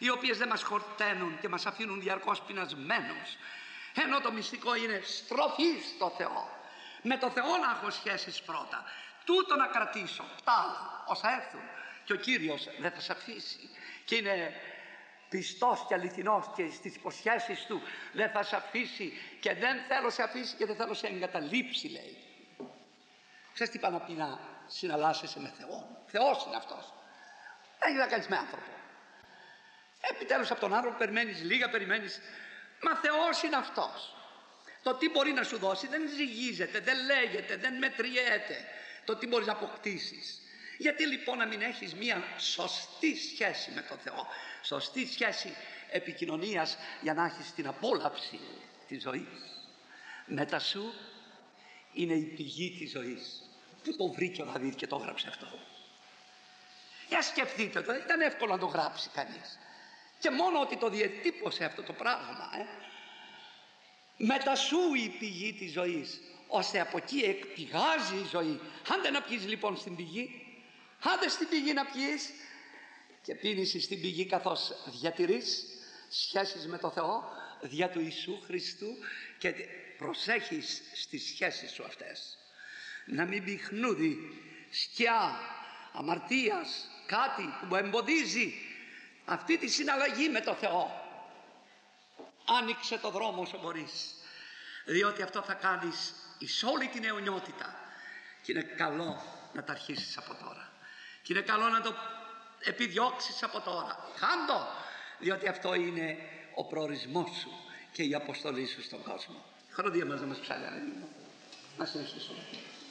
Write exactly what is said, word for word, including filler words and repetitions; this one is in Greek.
οι οποίες δεν μας χορταίνουν και μας αφήνουν διαρκώς πεινασμένους, ενώ το μυστικό είναι στροφή στο Θεό. Με το Θεό να έχω σχέσεις πρώτα, τούτο να κρατήσω, τα άλλα όσα έρθουν, και ο Κύριος δεν θα σε αφήσει και είναι πιστός και αληθινός και στις υποσχέσεις του δεν θα σε αφήσει και δεν θέλω σε αφήσει και δεν θέλω σε εγκαταλείψει, λέει. Ξέρεις τι πάει να πει να συναλλάσσεσαι με Θεό? Θεός είναι αυτός, δεν έχει να κάνεις με άνθρωπο. Επιτέλους από τον άνθρωπο περιμένεις λίγα, περιμένεις, μα Θεός είναι αυτός. Το τι μπορεί να σου δώσει δεν ζυγίζεται, δεν λέγεται, δεν μετριέται το τι μπορείς να αποκτήσεις. Γιατί λοιπόν να μην έχεις μία σωστή σχέση με τον Θεό, σωστή σχέση επικοινωνίας, για να έχεις την απόλαυση της ζωής? Μετά σου είναι η πηγή της ζωής. Πού το βρήκε ο Δαβίδ και το έγραψε αυτό? Για σκεφτείτε το, ήταν εύκολο να το γράψει κανείς. Και μόνο ότι το διατύπωσε αυτό το πράγμα, ε. Μετά σου η πηγή της ζωής, ώστε από εκεί εκπηγάζει η ζωή. Άντε να πιείς λοιπόν στην πηγή, άντε στην πηγή να πιείς, και πίνεις στην πηγή καθώς διατηρείς σχέσεις με το Θεό δια του Ιησού Χριστού και προσέχεις στις σχέσεις σου αυτές. Να μην μπει χνούδι, σκιά, αμαρτίας, κάτι που εμποδίζει αυτή τη συναλλαγή με το Θεό. Άνοιξε το δρόμο όσο μπορείς, διότι αυτό θα κάνεις εις όλη την αιωνιότητα, και είναι καλό να τα αρχίσεις από τώρα και είναι καλό να το επιδιώξεις από τώρα. Κάντο, διότι αυτό είναι ο προορισμός σου και η αποστολή σου στον κόσμο. Χαροδία μας να μας ψάλει, να συνεχίσουμε.